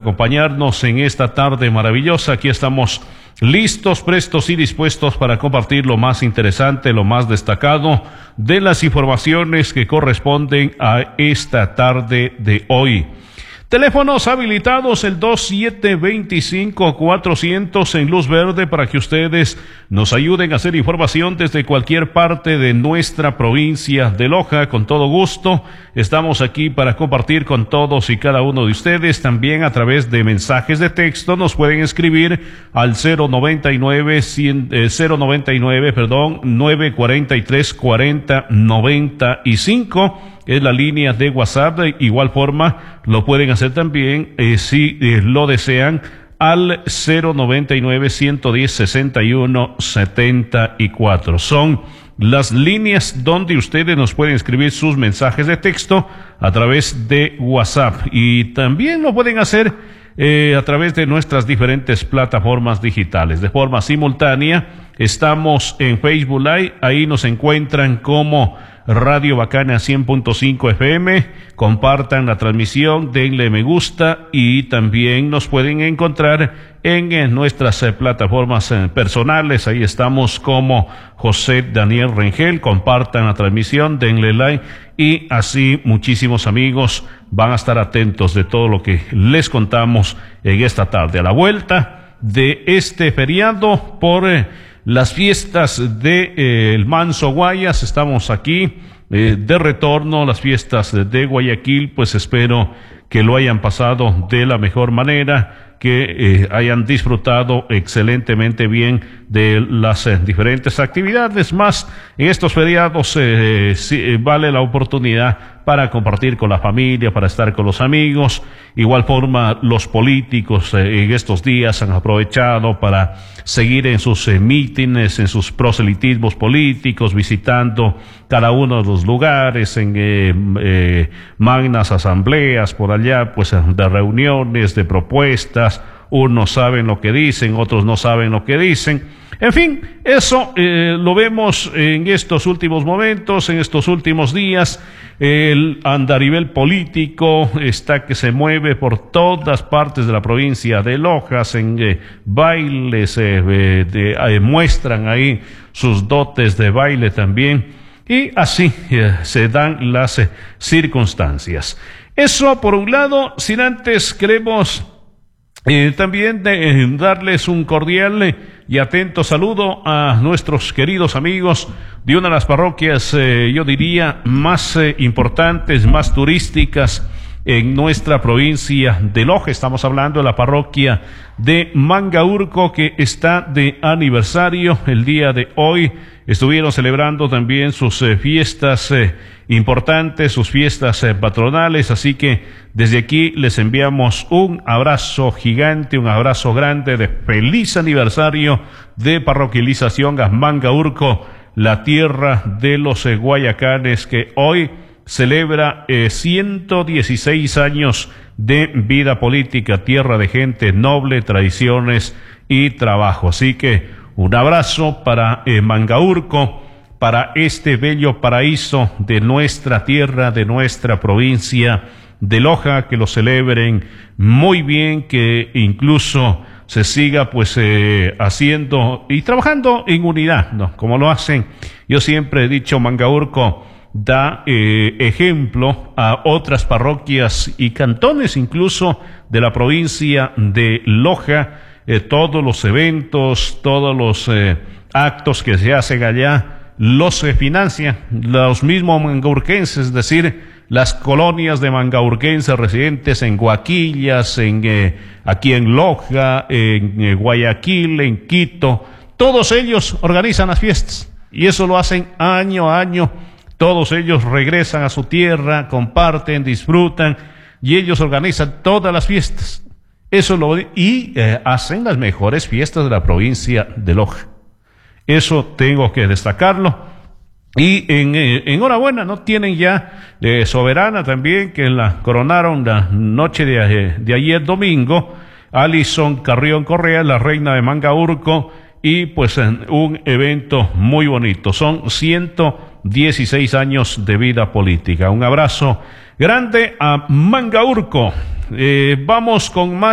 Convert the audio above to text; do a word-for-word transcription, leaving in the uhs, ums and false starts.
acompañarnos en esta tarde maravillosa. Aquí estamos listos, prestos y dispuestos para compartir lo más interesante, lo más destacado de las informaciones que corresponden a esta tarde de hoy. Teléfonos habilitados el dos siete dos cinco cuatrocientos en luz verde para que ustedes nos ayuden a hacer información desde cualquier parte de nuestra provincia de Loja. Con todo gusto estamos aquí para compartir con todos y cada uno de ustedes. También a través de mensajes de texto nos pueden escribir al cero noventa y nueve, perdón, nueve cuarenta y tres cuarenta noventa y cinco. Es la línea de WhatsApp. De igual forma lo pueden hacer también eh, si eh, lo desean al cero noventa y nueve, ciento diez, sesenta y uno, setenta y cuatro. Son las líneas donde ustedes nos pueden escribir sus mensajes de texto a través de WhatsApp, y también lo pueden hacer eh, a través de nuestras diferentes plataformas digitales de forma simultánea. Estamos en Facebook Live, ahí nos encuentran como Radio Bacana cien punto cinco F M. Compartan la transmisión, denle me gusta, y también nos pueden encontrar en, en nuestras eh, plataformas eh, personales. Ahí estamos como José Daniel Rengel. Compartan la transmisión, denle like, y así muchísimos amigos van a estar atentos de todo lo que les contamos en esta tarde. A la vuelta de este feriado por eh, las fiestas de eh, el Manso Guayas, estamos aquí eh, de retorno. Las fiestas de, de Guayaquil, pues espero que lo hayan pasado de la mejor manera, que eh, hayan disfrutado excelentemente bien de las eh, diferentes actividades. Más en estos feriados eh, sí, eh, vale la oportunidad para compartir con la familia, para estar con los amigos. Igual forma, los políticos eh, en estos días han aprovechado para seguir en sus eh, mítines, en sus proselitismos políticos, visitando cada uno de los lugares, en eh, eh, magnas asambleas por allá, pues de reuniones, de propuestas. Unos saben lo que dicen, otros no saben lo que dicen. En fin, eso eh, lo vemos en estos últimos momentos, en estos últimos días. El andarivel político está que se mueve por todas partes de la provincia de Lojas, en eh, bailes, eh, eh, de, eh, muestran ahí sus dotes de baile también, y así eh, se dan las eh, circunstancias. Eso por un lado. Sin antes queremos Eh, también de, eh, darles un cordial eh, y atento saludo a nuestros queridos amigos de una de las parroquias, eh, yo diría, más eh, importantes, más turísticas en nuestra provincia de Loja. Estamos hablando de la parroquia de Mangaurco, que está de aniversario el día de hoy. Estuvieron celebrando también sus eh, fiestas eh, importantes, sus fiestas eh, patronales, así que desde aquí les enviamos un abrazo gigante, un abrazo grande de feliz aniversario de parroquialización a Mangaurco, la tierra de los eh, guayacanes, que hoy celebra eh, ciento dieciséis años de vida política, tierra de gente noble, tradiciones y trabajo. Así que un abrazo para eh, Mangaurco, para este bello paraíso de nuestra tierra, de nuestra provincia de Loja, que lo celebren muy bien, que incluso se siga pues eh, haciendo y trabajando en unidad, ¿no? Como lo hacen. Yo siempre he dicho, Mangaurco da eh, ejemplo a otras parroquias y cantones incluso de la provincia de Loja. Eh, todos los eventos, todos los eh, actos que se hacen allá los eh, financian los mismos mangaurquenses, es decir, las colonias de mangaurquenses residentes en Guaquillas, en eh, aquí en Loja, en eh, Guayaquil, en Quito. Todos ellos organizan las fiestas, y eso lo hacen año a año. Todos ellos regresan a su tierra, comparten, disfrutan, y ellos organizan todas las fiestas. Eso lo y eh, hacen las mejores fiestas de la provincia de Loja. Eso tengo que destacarlo. Y en eh, enhorabuena, no tienen ya eh, soberana también, que la coronaron la noche de, eh, de ayer domingo, Alison Carrión Correa, la reina de Mangaurco, y pues en un evento muy bonito. Son ciento dieciséis años de vida política. Un abrazo grande a Mangaurco. Eh, vamos con más.